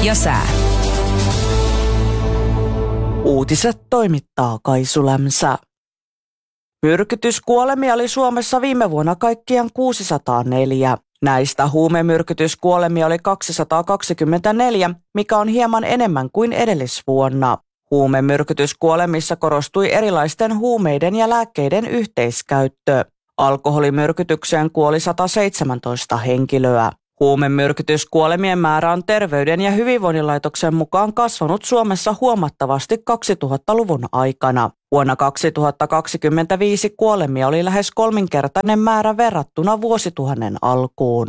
ja sää. Uutiset toimittaa Kaisu Lämsä. Myrkytyskuolemia oli Suomessa viime vuonna kaikkiaan 604. Näistä huumemyrkytyskuolemia oli 224, mikä on hieman enemmän kuin edellisvuonna. Huumemyrkytyskuolemissa korostui erilaisten huumeiden ja lääkkeiden yhteiskäyttö. Alkoholimyrkytykseen kuoli 117 henkilöä. Huumemyrkytyskuolemien määrä on Terveyden ja hyvinvoinnin laitoksen mukaan kasvanut Suomessa huomattavasti 2000-luvun aikana. Vuonna 2025 kuolemia oli lähes kolminkertainen määrä verrattuna vuosituhannen alkuun.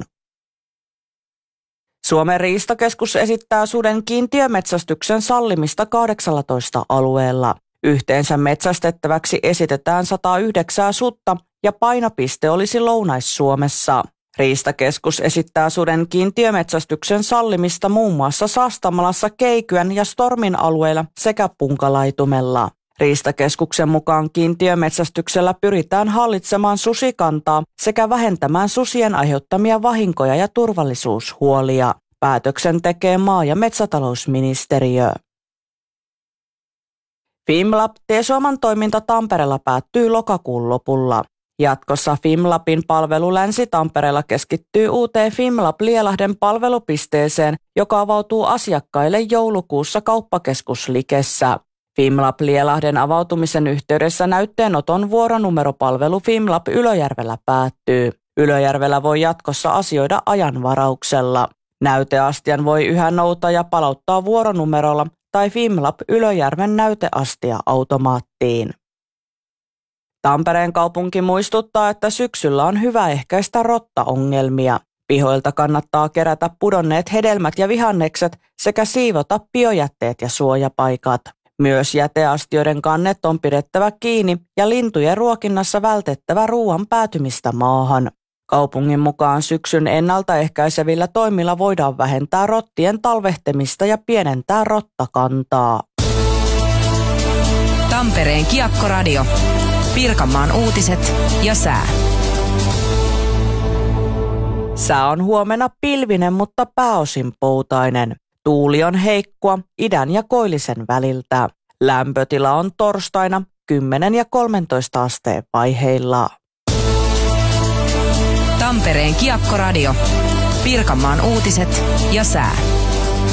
Suomen riistakeskus esittää suden kiintiömetsästyksen sallimista 18 alueella. Yhteensä metsästettäväksi esitetään 109 sutta ja painopiste olisi Lounais-Suomessa. Riistakeskus esittää suden kiintiömetsästyksen sallimista muun muassa Sastamalassa, Keikyen ja Stormin alueilla sekä Punkalaitumella. Riistakeskuksen mukaan kiintiömetsästyksellä pyritään hallitsemaan susikantaa sekä vähentämään susien aiheuttamia vahinkoja ja turvallisuushuolia. Päätöksen tekee maa- ja metsätalousministeriö. Fimlab Tesoman toiminta Tampereella päättyy lokakuun lopulla. Jatkossa Fimlabin palvelu Länsi-Tampereella keskittyy uuteen Fimlab Lielahden palvelupisteeseen, joka avautuu asiakkaille joulukuussa kauppakeskus Likessä. Fimlab Lielahden avautumisen yhteydessä näytteenoton vuoronumeropalvelu Fimlab Ylöjärvellä päättyy. Ylöjärvellä voi jatkossa asioida ajanvarauksella. Näyteastian voi yhä noutaa ja palauttaa vuoronumerolla tai Fimlab Ylöjärven näyteastia-automaattiin. Tampereen kaupunki muistuttaa, että syksyllä on hyvä ehkäistä rottaongelmia. Pihoilta kannattaa kerätä pudonneet hedelmät ja vihannekset sekä siivota biojätteet ja suojapaikat. Myös jäteastioiden kannet on pidettävä kiinni ja lintujen ruokinnassa vältettävä ruoan päätymistä maahan. Kaupungin mukaan syksyn ennaltaehkäisevillä toimilla voidaan vähentää rottien talvehtemista ja pienentää rottakantaa. Tampereen Kiekkoradio. Pirkanmaan uutiset ja sää. Sää on huomenna pilvinen, mutta pääosin poutainen. Tuuli on heikkoa idän ja koillisen väliltä. Lämpötila on torstaina 10 ja 13 asteen vaiheilla. Tampereen Kiekkoradio. Pirkanmaan uutiset ja sää.